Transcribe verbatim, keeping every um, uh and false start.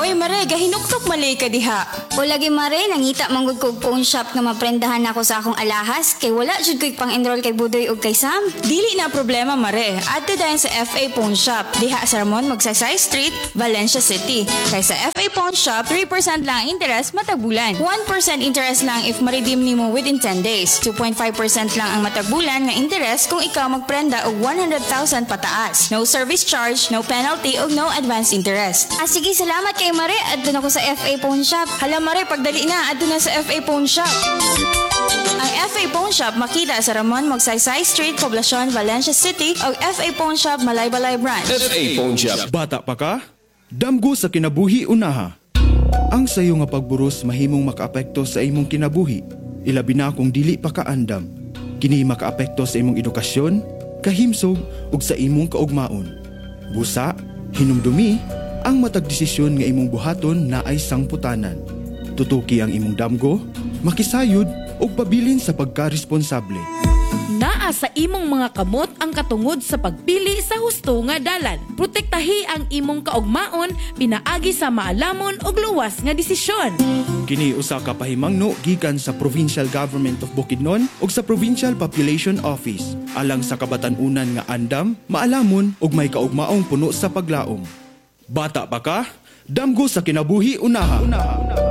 Oy mare, gahinuktok malay ka diha. O lagi mare, nangita manggod ko og phone shop nga maprendahan ako sa akong alahas kay wala jud ko'y pang-enroll kay Budoy ug kay Sam. Dili na problema mare. Adto dayon sa F A Pawn Shop. Diha sa Ramon Magsaysay Street, Valencia City. Kay sa F A Pawn Shop, three percent lang ang interest matag bulan. one percent interest lang if ma-redeem nimo within ten days. two point five percent lang ang matag bulan nga interest kung ikaw magprenda og one hundred thousand pataas. No service charge, no penalty ug no advance interest. Ah sige, salamat kay mare. Adto na ko sa F A Pawn Shop. Hala mare, pagdali na adto na sa F A Pawn Shop. Ang F A Pawn Shop makita sa Ramon Magsaysay Street, Poblacion, Valencia City o F A Pawn Shop Malaybalay Branch. F A Pawn Shop. Bata pa ka? Damgo sa kinabuhi unaha. Ang sayo nga pagburos mahimong makaapekto sa imong kinabuhi. Ilabi na kung dili pa ka andam. Kini makaapekto sa imong edukasyon, kahimsog ug sa imong kaugmaon. Busa, hinumdumi, ang matag desisyon nga imong buhaton na ay sangputanan. Tutuki ang imong damgo, makisayod ug pabilin sa pagkaresponsable. Naa sa imong mga kamot ang katungod sa pagpili sa husto nga dalan. Protektahi ang imong kaugmaon pinaagi sa maalamon ug luwas nga desisyon. Kini usa ka pahimangno gikan sa Provincial Government of Bukidnon ug sa Provincial Population Office alang sa kabatan-unan nga andam, maalamon ug may kaugmaong puno sa paglaom. Bata pa ka? Damgo sa kinabuhi unaha. unaha.